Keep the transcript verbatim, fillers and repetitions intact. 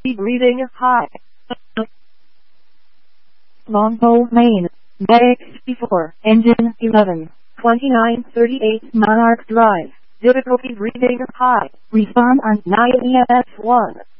breathing high. Longbow, Maine. Bay sixty-four, engine eleven, twenty-nine thirty-eight Monarch Drive. Difficulty breathing high. Respond on nine E M S one.